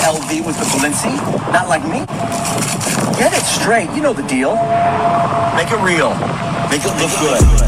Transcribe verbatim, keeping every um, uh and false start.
L V with the Balenci. Not like me. Get it straight. You know the deal. Make it real. Make it look good.